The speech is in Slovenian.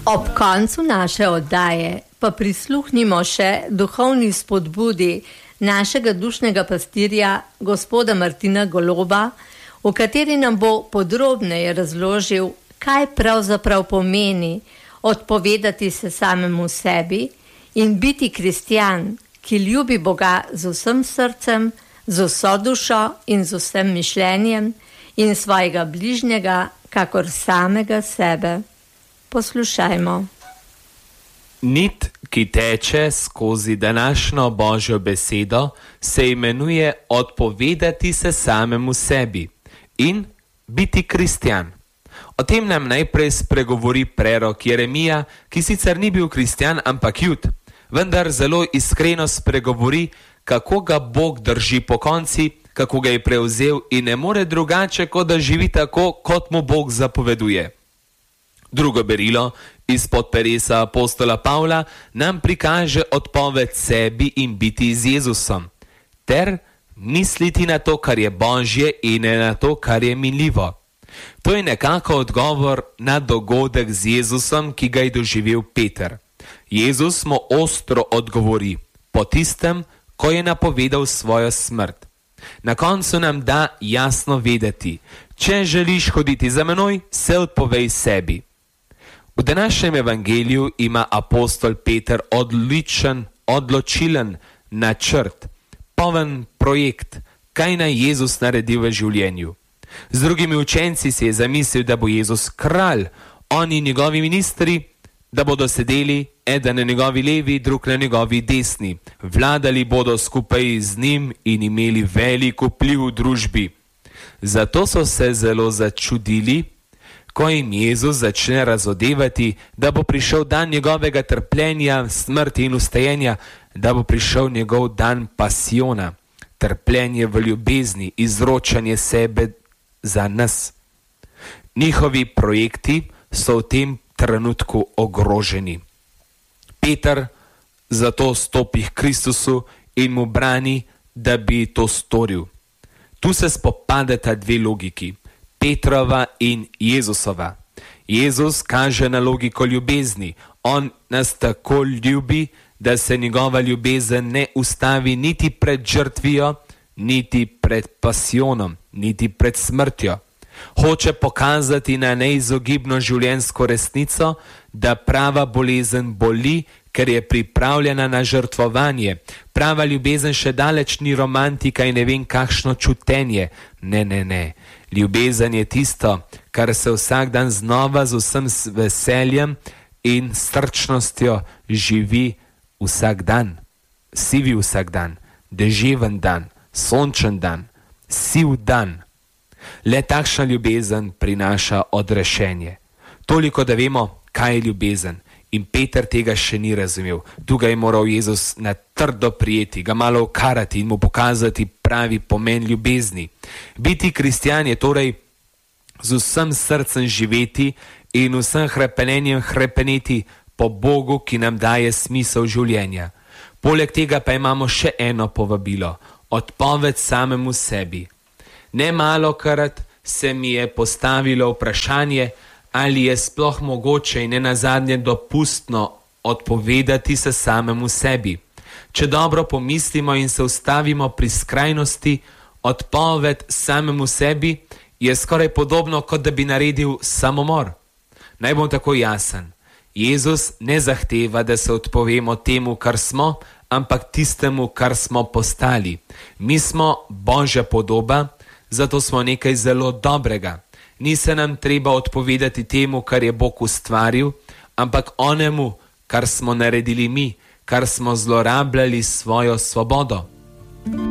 Ob koncu naše oddaje pa prisluhnimo še duhovni spodbudi našega dušnega pastirja, gospoda Martina Goloba, v kateri nam bo podrobneje razložil, kaj pravzaprav pomeni odpovedati se samemu sebi in biti kristjan, ki ljubi Boga z vsem srcem, z vso dušo in z vsem mišljenjem in svojega bližnjega, kakor samega sebe. Poslušajmo. Nit, ki teče skozi današnjo Božjo besedo, se imenuje odpovedati se samemu sebi in biti kristjan. O tem nam najprej spregovori prerok Jeremija, ki sicer ni bil kristjan, ampak Jud, vendar zelo iskreno spregovori, kako ga Bog drži po konci, kako ga je prevzel in ne more drugače, kot da živi tako, kot mu Bog zapoveduje. Drugo berilo izpod peresa apostola Pavla nam prikaže odpoved sebi in biti z Jezusom, ter misliti na to, kar je Božje in ne na to, kar je minljivo. To je nekako odgovor na dogodek z Jezusom, ki ga je doživel Peter. Jezus mu ostro odgovori, po tistem, ko je napovedal svojo smrt. Na koncu nam da jasno vedeti, če želiš hoditi za menoj, se odpovej sebi. V današnjem evangeliju ima apostol Peter odločilen načrt, poln projekt, kaj naj Jezus naredi v življenju. Z drugimi učenci si je zamislil, da bo Jezus kralj, oni njegovi ministri, da bodo sedeli eden na njegovi levi, drug na njegovi desni. Vladali bodo skupaj z njim in imeli velik vpliv v družbi. Zato so se zelo začudili, ko jim Jezus začne razodevati, da bo prišel dan njegovega trpljenja, smrti in vstajenja, da bo prišel njegov dan pasiona, trpljenje v ljubezni, izročanje sebe za nas. Njihovi projekti so v tem trenutku ogroženi. Peter zato stopi k Kristusu in mu brani, da bi to storil. Tu se spopadeta dve logiki, Petrova in Jezusova. Jezus kaže na logiko ljubezni. On nas tako ljubi, da se njegova ljubezen ne ustavi niti pred žrtvijo, niti pred pasionom, niti pred smrtjo. Hoče pokazati na neizogibno življenjsko resnico, da prava bolezen boli, ker je pripravljena na žrtvovanje. Prava ljubezen še daleč ni romantika in ne vem kakšno čutenje. Ne. Ljubezen je tisto, kar se vsak dan znova z vsem veseljem in srčnostjo živi vsak dan. Sivi vsak dan, deževen dan, sončen dan, siv dan. Le takšna ljubezen prinaša odrešenje. Toliko, da vemo, kaj je ljubezen. In Peter tega še ni razumel. Tu ga je moral Jezus na trdo prijeti, ga malo ukarati in mu pokazati pravi pomen ljubezni. Biti kristjan je torej z vsem srcem živeti in vsem hrepenenjem hrepeneti po Bogu, ki nam daje smisel življenja. Poleg tega pa imamo še eno povabilo, odpoved samemu sebi. Nemalokrat se mi je postavilo vprašanje, ali je sploh mogoče in nenazadnje dopustno odpovedati se samemu sebi. Če dobro pomislimo in se ustavimo pri skrajnosti, odpoved samemu sebi je skoraj podobno, kot da bi naredil samomor. Naj bom tako jasen. Jezus ne zahteva, da se odpovemo temu, kar smo, ampak tistemu, kar smo postali. Mi smo Božja podoba, zato smo nekaj zelo dobrega. Ni se nam treba odpovedati temu, kar je Bog ustvaril, ampak onemu, kar smo naredili mi, kar smo zlorabljali svojo svobodo.